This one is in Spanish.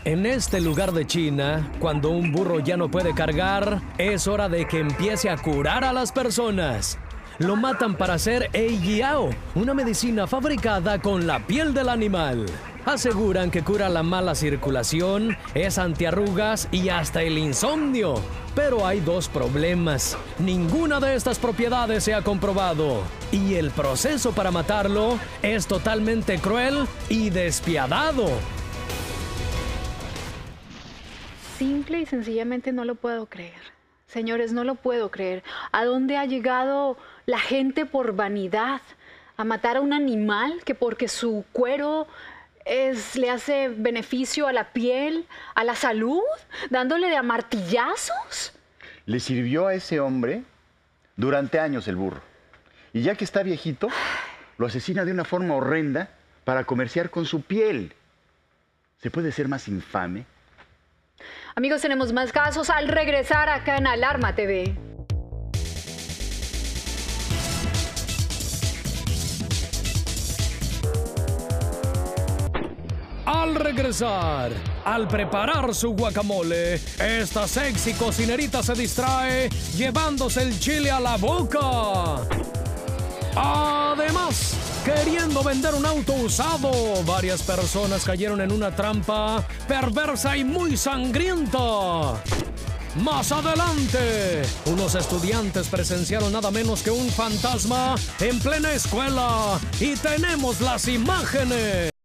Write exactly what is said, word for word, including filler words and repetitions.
En este lugar de China, cuando un burro ya no puede cargar, es hora de que empiece a curar a las personas. Lo matan para hacer Eijiao, una medicina fabricada con la piel del animal. Aseguran que cura la mala circulación, es antiarrugas y hasta el insomnio. Pero hay dos problemas. Ninguna de estas propiedades se ha comprobado. Y el proceso para matarlo es totalmente cruel y despiadado. Simple y sencillamente no lo puedo creer. Señores, no lo puedo creer. ¿A dónde ha llegado la gente por vanidad? ¿A matar a un animal que porque su cuero es, le hace beneficio a la piel, a la salud, dándole de a martillazos? Le sirvió a ese hombre durante años el burro. Y ya que está viejito, lo asesina de una forma horrenda para comerciar con su piel. ¿Se puede ser más infame? Amigos, tenemos más casos al regresar acá en Alarma T V. Al regresar, al preparar su guacamole, esta sexy cocinerita se distrae llevándose el chile a la boca. Además, queriendo vender un auto usado, varias personas cayeron en una trampa perversa y muy sangrienta. Más adelante, unos estudiantes presenciaron nada menos que un fantasma en plena escuela y tenemos las imágenes.